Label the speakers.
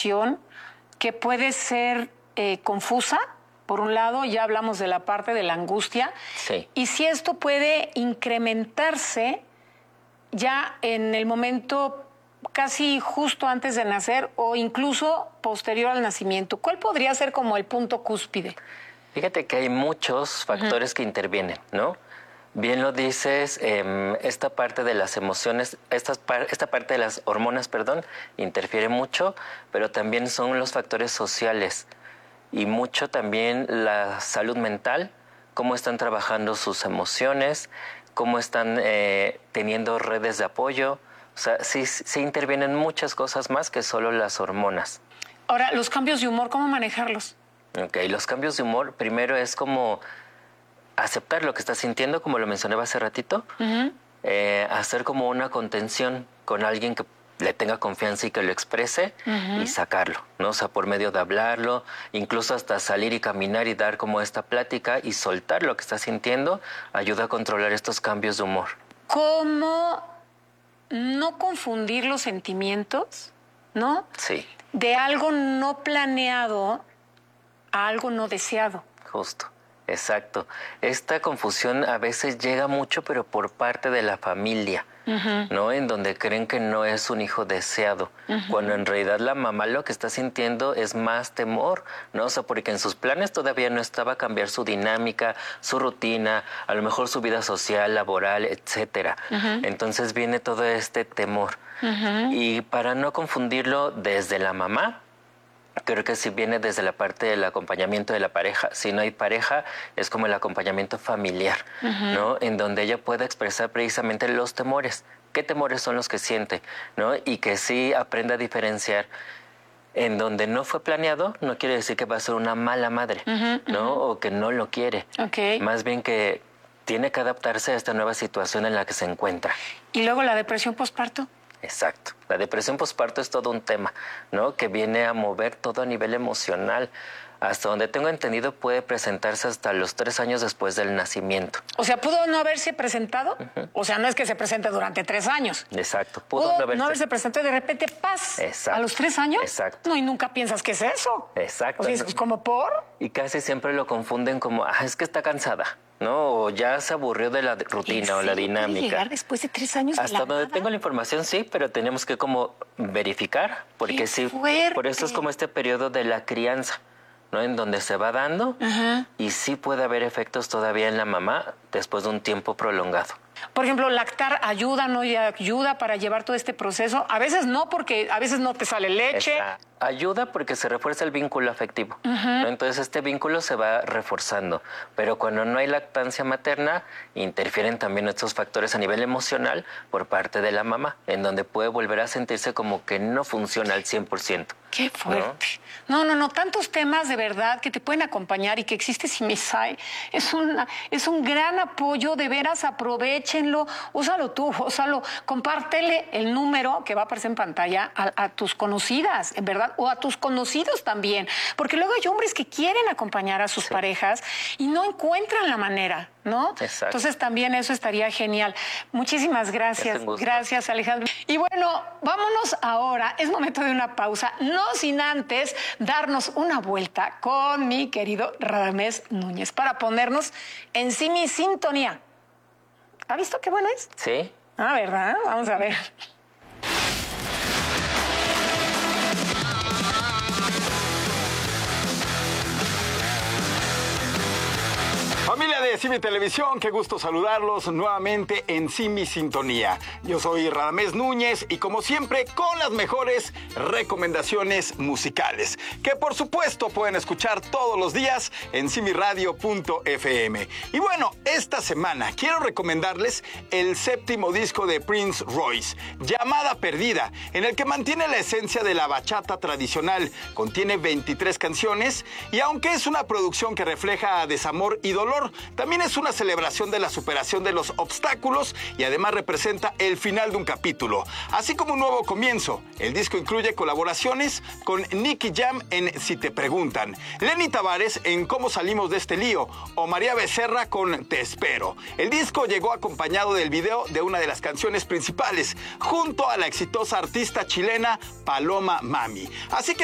Speaker 1: relación que puede ser confusa. Por un lado, ya hablamos de la parte de la angustia.
Speaker 2: Sí.
Speaker 1: Y si esto puede incrementarse ya en el momento casi justo antes de nacer o incluso posterior al nacimiento. ¿Cuál podría ser como el punto cúspide?
Speaker 2: Fíjate que hay muchos factores que intervienen, ¿no? Bien lo dices, esta parte de las emociones, esta parte de las hormonas, perdón, interfiere mucho, pero también son los factores sociales y mucho también la salud mental, cómo están trabajando sus emociones, cómo están teniendo redes de apoyo. O sea, sí intervienen muchas cosas más que solo las hormonas.
Speaker 1: Ahora, los cambios de humor, ¿cómo manejarlos?
Speaker 2: Ok, los cambios de humor, primero es como aceptar lo que estás sintiendo, como lo mencionaba hace ratito, hacer como una contención con alguien que le tenga confianza y que lo exprese y sacarlo, ¿no? O sea, por medio de hablarlo, incluso hasta salir y caminar y dar como esta plática y soltar lo que estás sintiendo, ayuda a controlar estos cambios de humor.
Speaker 1: ¿Cómo no confundir los sentimientos, ¿no?
Speaker 2: Sí.
Speaker 1: De algo no planeado a algo no deseado.
Speaker 2: Justo, exacto. Esta confusión a veces llega mucho, pero por parte de la familia, ¿no? En donde creen que no es un hijo deseado, cuando en realidad la mamá lo que está sintiendo es más temor, ¿no? O sea, porque en sus planes todavía no estaba cambiar su dinámica, su rutina, a lo mejor su vida social, laboral, etcétera. Entonces viene todo este temor. Y para no confundirlo desde la mamá, creo que si viene desde la parte del acompañamiento de la pareja, si no hay pareja, es como el acompañamiento familiar, ¿no? En donde ella pueda expresar precisamente los temores. ¿Qué temores son los que siente? ¿No? Y que sí aprenda a diferenciar. En donde no fue planeado, no quiere decir que va a ser una mala madre, ¿no? O que no lo quiere.
Speaker 1: Okay.
Speaker 2: Más bien que tiene que adaptarse a esta nueva situación en la que se encuentra.
Speaker 1: ¿Y luego la depresión postparto?
Speaker 2: Exacto. La depresión postparto es todo un tema, ¿no? Que viene a mover todo a nivel emocional. Hasta donde tengo entendido puede presentarse hasta los 3 años después del nacimiento.
Speaker 1: O sea, ¿pudo no haberse presentado? O sea, no es que se presente durante 3 años.
Speaker 2: Exacto.
Speaker 1: Pudo no haberse presentado y de repente, ¡paz!
Speaker 2: Exacto.
Speaker 1: ¿A los 3 años?
Speaker 2: Exacto.
Speaker 1: No, y nunca piensas que es eso.
Speaker 2: Exacto.
Speaker 1: O sea, es como por...
Speaker 2: Y casi siempre lo confunden como, es que está cansada, ¿no? O ya se aburrió de la rutina o la dinámica.
Speaker 1: ¿Puede llegar después de 3 años de
Speaker 2: Hasta
Speaker 1: la
Speaker 2: donde
Speaker 1: nada?
Speaker 2: tengo la información, sí, pero tenemos que como verificar, porque
Speaker 1: ¡Qué
Speaker 2: sí,
Speaker 1: fuerte!
Speaker 2: por eso es como este periodo de la crianza, ¿no? En donde se va dando y sí puede haber efectos todavía en la mamá después de un tiempo prolongado.
Speaker 1: Por ejemplo, lactar ayuda, no ayuda para llevar todo este proceso. A veces no, porque a veces no te sale leche.
Speaker 2: Ayuda porque se refuerza el vínculo afectivo, ¿no? Entonces este vínculo se va reforzando, pero cuando no hay lactancia materna, interfieren también estos factores a nivel emocional por parte de la mamá, en donde puede volver a sentirse como que no funciona al 100%.
Speaker 1: ¡Qué fuerte! No, tantos temas de verdad que te pueden acompañar y que existe Simisay. Es un gran apoyo, de veras, aprovechenlo, úsalo tú, compártele el número que va a aparecer en pantalla a tus conocidas, en verdad, o a tus conocidos también, porque luego hay hombres que quieren acompañar a sus parejas y no encuentran la manera, ¿no?
Speaker 2: Exacto.
Speaker 1: Entonces también eso estaría genial. Muchísimas gracias. Gracias, Alejandro. Y bueno, vámonos ahora. Es momento de una pausa, no sin antes darnos una vuelta con mi querido Radamés Núñez para ponernos en sintonía. ¿Ha visto qué bueno es?
Speaker 2: Sí.
Speaker 1: ¿Verdad? Vamos a ver.
Speaker 3: Familia de Simi Televisión, qué gusto saludarlos nuevamente en Simi Sintonía. Yo soy Radamés Núñez y como siempre con las mejores recomendaciones musicales, que por supuesto pueden escuchar todos los días en simiradio.fm. Y bueno, esta semana quiero recomendarles el 7º disco de Prince Royce, Llamada Perdida, en el que mantiene la esencia de la bachata tradicional. Contiene 23 canciones y aunque es una producción que refleja desamor y dolor, también es una celebración de la superación de los obstáculos y además representa el final de un capítulo, así como un nuevo comienzo. El disco incluye colaboraciones con Nicky Jam en Si Te Preguntan, Lenny Tavares en Cómo Salimos de Este Lío o María Becerra con Te Espero. El disco llegó acompañado del video de una de las canciones principales, junto a la exitosa artista chilena Paloma Mami. Así que